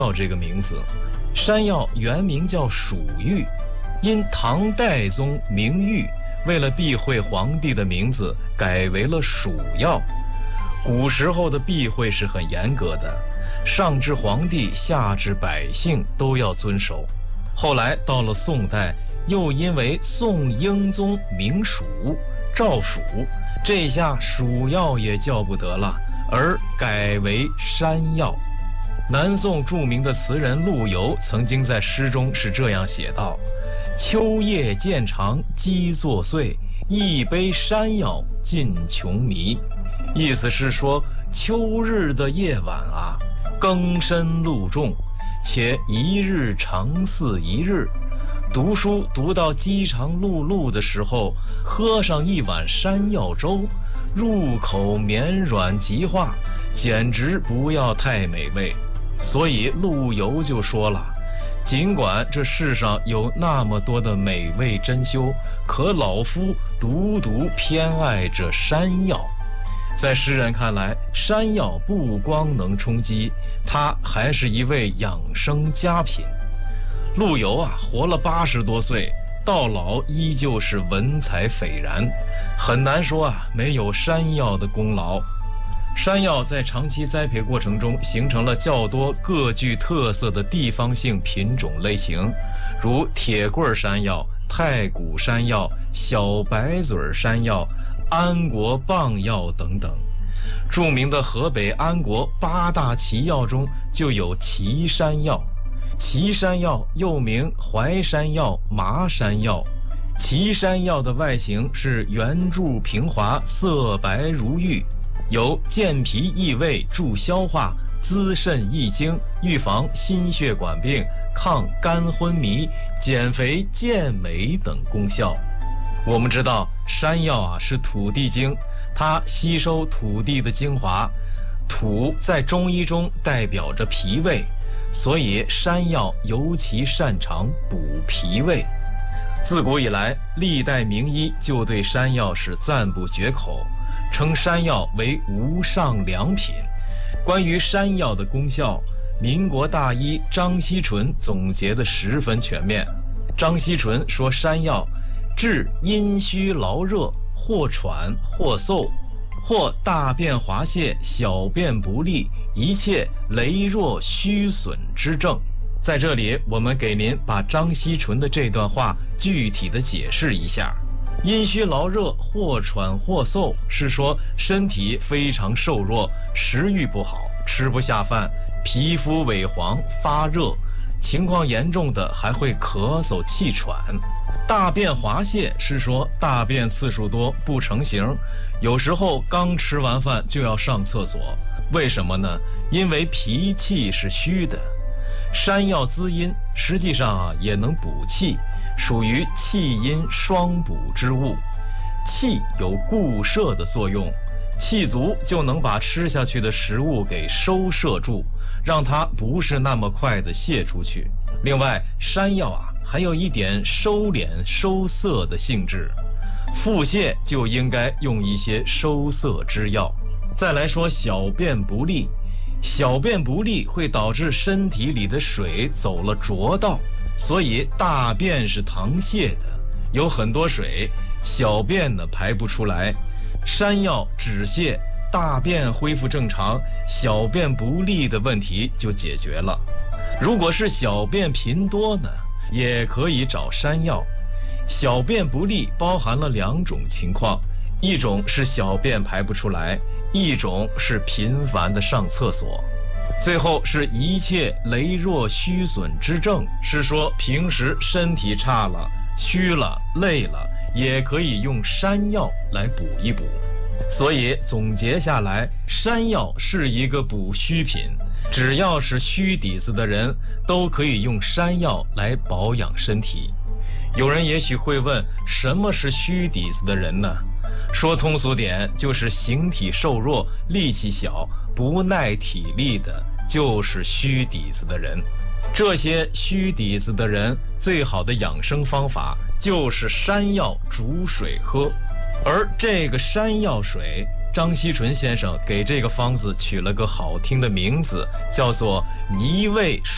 药这个名字。山药原名叫蜀玉，因唐代宗明玉为了避讳皇帝的名字，改为了蜀药。古时候的避讳是很严格的，上至皇帝，下至百姓都要遵守。后来到了宋代，又因为宋英宗明蜀赵蜀，这下蜀药也叫不得了，而改为山药。南宋著名的词人陆游曾经在诗中是这样写道：秋夜渐长鸡作祟，一杯山药尽穷迷。意思是说，秋日的夜晚啊，更深露重，且一日长似一日。读书读到饥肠辘辘的时候，喝上一碗山药粥，入口绵软极化，简直不要太美味。所以陆游就说了，尽管这世上有那么多的美味珍馐，可老夫独独偏爱这山药。在诗人看来，山药不光能充饥，它还是一味养生佳品。陆游啊，活了80多岁，到老依旧是文采斐然，很难说啊没有山药的功劳。山药在长期栽培过程中形成了较多各具特色的地方性品种类型，如铁棍山药、太谷山药、小白嘴山药、安国棒药等等。著名的河北安国8大奇药中就有岐山药。岐山药又名淮山药、麻山药。岐山药的外形是圆柱平滑，色白如玉，有健脾益胃、助消化、滋肾益精、预防心血管病、抗肝昏迷、减肥健美等功效。我们知道山药啊是土地精，它吸收土地的精华，土在中医中代表着脾胃，所以山药尤其擅长补脾胃。自古以来，历代名医就对山药是赞不绝口，称山药为无上良品。关于山药的功效，民国大医张锡纯总结得十分全面。张锡纯说，山药治阴虚劳热，或喘或嗽，或大便滑泻、小便不利，一切羸弱虚损之症。在这里，我们给您把张锡纯的这段话具体的解释一下。阴虚劳热，或喘或嗽，是说身体非常瘦弱，食欲不好，吃不下饭，皮肤萎黄发热，情况严重的还会咳嗽气喘。大便滑泻是说大便次数多不成形，有时候刚吃完饭就要上厕所。为什么呢？因为脾气是虚的。山药滋阴，实际上也能补气，属于气阴双补之物。气有固摄的作用，气足就能把吃下去的食物给收摄住，让它不是那么快的泄出去。另外，山药啊还有一点收敛收涩的性质，腹泻就应该用一些收涩之药。再来说小便不利，小便不利会导致身体里的水走了浊道，所以大便是溏泻的，有很多水，小便呢排不出来。山药止泻，大便恢复正常，小便不利的问题就解决了。如果是小便频多呢，也可以找山药。小便不利包含了2种情况，一种是小便排不出来，一种是频繁的上厕所。最后是一切羸弱虚损之症，是说平时身体差了、虚了、累了，也可以用山药来补一补。所以总结下来，山药是一个补虚品，只要是虚底子的人都可以用山药来保养身体。有人也许会问，什么是虚底子的人呢？说通俗点，就是形体瘦弱、力气小、不耐体力的，就是虚底子的人。这些虚底子的人，最好的养生方法就是山药煮水喝。而这个山药水，张锡纯先生给这个方子取了个好听的名字，叫做一味